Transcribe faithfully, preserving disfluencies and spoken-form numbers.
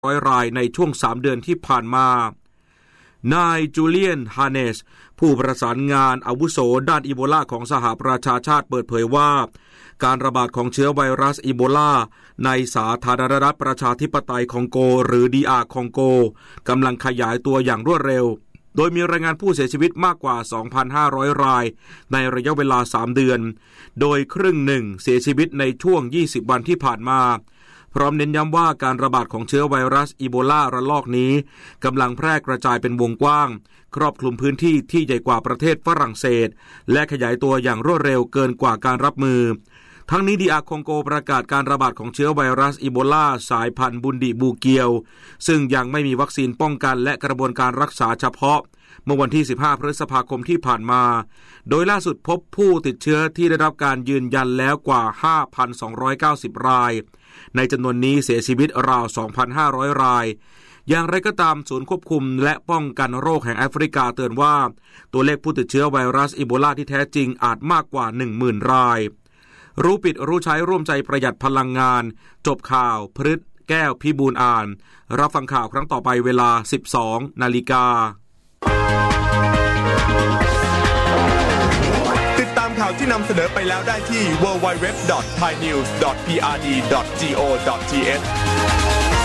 ร้อยรายในช่วงสามเดือนที่ผ่านมานายจูเลียนฮาเนสผู้ประสานงานอาวุโสด้านอีโบลาของสหประชาชาติเปิดเผยว่าการระบาดของเชื้อไวรัสอีโบลาในสาธารณรัฐประชาธิปไตยคองโกหรือ ดี อาร์ คองโกกำลังขยายตัวอย่างรวดเร็วโดยมีรายงานผู้เสียชีวิตมากกว่า สองพันห้าร้อย รายในระยะเวลาสามเดือนโดยครึ่งหนึ่งเสียชีวิตในช่วงยี่สิบวันที่ผ่านมาพร้อมเน้นย้ำว่าการระบาดของเชื้อไวรัสอีโบลาระลอกนี้กำลังแพร่กระจายเป็นวงกว้างครอบคลุมพื้นที่ที่ใหญ่กว่าประเทศฝรั่งเศสและขยายตัวอย่างรวดเร็วเกินกว่าการรับมือทั้งนี้ ดี อาร์ คองโกประกาศการระบาดของเชื้อไวรัสอีโบลาสายพันธุ์บุนดิบูเกียวซึ่งยังไม่มีวัคซีนป้องกันและกระบวนการรักษาเฉพาะเมื่อวันที่สิบห้าพฤษภาคมที่ผ่านมาโดยล่าสุดพบผู้ติดเชื้อที่ได้รับการยืนยันแล้วกว่า ห้าพันสองร้อยเก้าสิบ รายในจำนวนนี้เสียชีวิตราว สองพันห้าร้อย รายอย่างไรก็ตามศูนย์ควบคุมและป้องกันโรคแห่งแอฟริกาเตือนว่าตัวเลขผู้ติดเชื้อไวรัสอีโบลาที่แท้จริงอาจมากกว่า หนึ่งหมื่น รายรู้ปิดรู้ใช้ร่วมใจประหยัดพลังงานจบข่าวพฤษแก้วพิบูลอ่านรับฟังข่าวครั้งต่อไปเวลา สิบสองนาฬิกาติดตามข่าวที่นำเสนอไปแล้วได้ที่ ดับเบิลยู ดับเบิลยู ดับเบิลยู ดอท ไทยนิวส์ ดอท พี อาร์ ดี ดอท จี โอ ดอท ที เอช